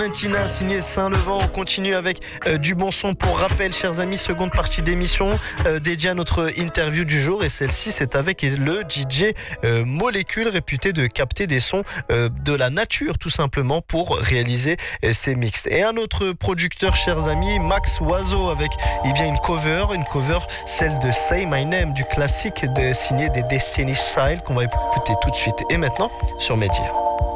Valentina, signé Saint-Levant. On continue avec du bon son. Pour rappel, chers amis, seconde partie d'émission dédiée à notre interview du jour. Et celle-ci, c'est avec le DJ Molécule, réputé de capter des sons de la nature, tout simplement, pour réaliser ces mixes. Et un autre producteur, chers amis, Max Oiseau, avec une cover, celle de Say My Name, du classique signé des Destiny's Child, qu'on va écouter tout de suite et maintenant sur Média.